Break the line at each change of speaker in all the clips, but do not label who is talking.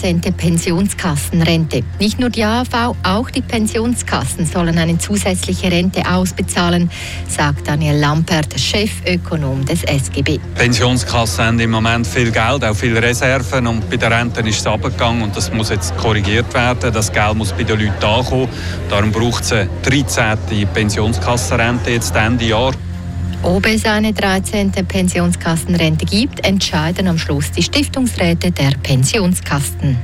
13. Pensionskassenrente. Nicht nur die AHV, auch die Pensionskassen sollen eine zusätzliche Rente ausbezahlen, sagt Daniel Lampert, Chefökonom des SGB.
Pensionskassen haben im Moment viel Geld, auch viele Reserven, und bei den Renten ist es runtergegangen und das muss jetzt korrigiert werden. Das Geld muss bei den Leuten ankommen. Darum braucht es eine 13. Pensionskassenrente jetzt Ende Jahr.
Ob es eine 13. Pensionskassenrente gibt, entscheiden am Schluss die Stiftungsräte der Pensionskassen.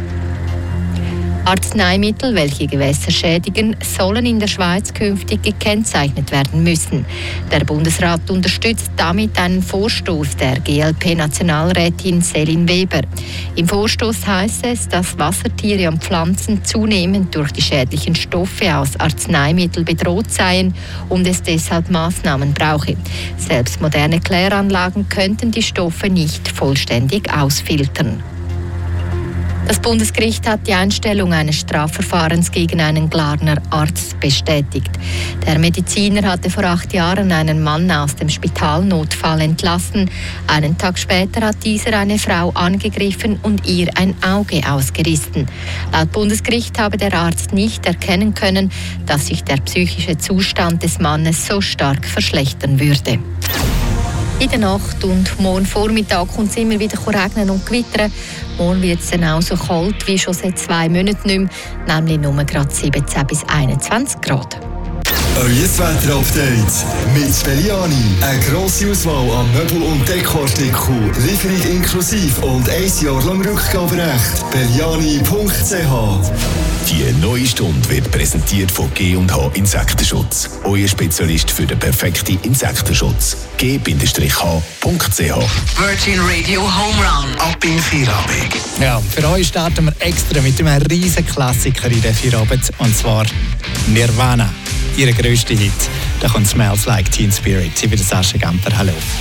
Arzneimittel, welche Gewässer schädigen, sollen in der Schweiz künftig gekennzeichnet werden müssen. Der Bundesrat unterstützt damit einen Vorstoß der GLP-Nationalrätin Céline Weber. Im Vorstoß heißt es, dass Wassertiere und Pflanzen zunehmend durch die schädlichen Stoffe aus Arzneimitteln bedroht seien und es deshalb Maßnahmen brauche. Selbst moderne Kläranlagen könnten die Stoffe nicht vollständig ausfiltern. Das Bundesgericht hat die Einstellung eines Strafverfahrens gegen einen Glarner Arzt bestätigt. Der Mediziner hatte vor 8 Jahren einen Mann aus dem Spitalnotfall entlassen. Einen Tag später hat dieser eine Frau angegriffen und ihr ein Auge ausgerissen. Laut Bundesgericht habe der Arzt nicht erkennen können, dass sich der psychische Zustand des Mannes so stark verschlechtern würde. In der Nacht und morgen Vormittag kommt es immer wieder regnen und gewittern. Morgen wird es dann auch so kalt wie schon seit 2 Monaten nicht mehr, nämlich nur gerade 17 bis 21 Grad.
Euer Wetter-Update mit Belliani. Eine grosse Auswahl an Möbel- und Dekoartikeln, Lieferung inklusive und 1 Jahr lang Rückgaberecht. Belliani.ch.
Die neue Stunde wird präsentiert von G&H Insektenschutz. Euer Spezialist für den perfekten Insektenschutz. G-H.ch.
Virgin Radio Home Run. Ab in Feierabend.
Ja, für euch starten wir extra mit einem riesen Klassiker in der Feierabend, und zwar Nirvana. Ihre grösste Hit. Da kommt Smells Like Teen Spirit. Ich bin Sascha Gamper. Hallo.